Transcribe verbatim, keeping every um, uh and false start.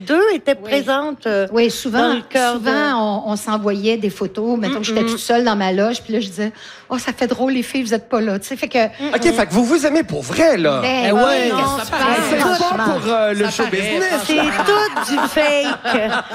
deux étaient Oui. présentes euh, Oui, dans souvent, le cœur souvent de... on, on s'envoyait des photos. Mettons que j'étais toute seule dans ma loge, puis là, je disais, oh, ça fait drôle, les filles, vous êtes pas là. Tu sais, fait que. OK, fait que vous vous aimez pour vrai, là. Ben, ouais, oui, non, qu'est-ce que ça tu paraît, penses? C'est pas franchement. pour euh, le Ça show paraît, business. C'est tout du fake.